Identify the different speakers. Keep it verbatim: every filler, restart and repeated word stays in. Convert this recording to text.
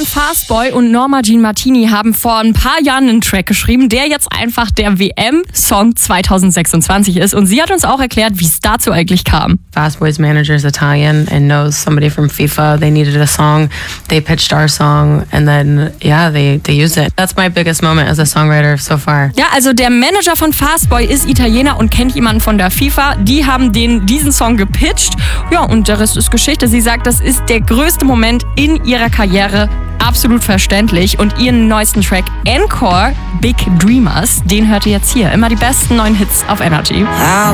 Speaker 1: Fastboy und Norma Jean Martini haben vor ein paar Jahren einen Track geschrieben, der jetzt einfach der W M-Song zwanzig sechsundzwanzig ist. Und sie hat uns auch erklärt, wie es dazu eigentlich kam.
Speaker 2: Fastboy's manager is Italian and knows somebody from FIFA. They needed a song. They pitched our song and then, yeah, they, they used it. That's my biggest moment as a songwriter so far.
Speaker 1: Ja, also der Manager von Fastboy ist Italiener und kennt jemanden von der FIFA. Die haben den, diesen Song gepitcht. Ja, und der Rest ist Geschichte. Sie sagt, das ist der größte Moment in ihrer Karriere. Absolut verständlich. Und ihren neuesten Track Encore, Big Dreamers, den hört ihr jetzt hier. Immer die besten neuen Hits auf Energy.
Speaker 3: I'll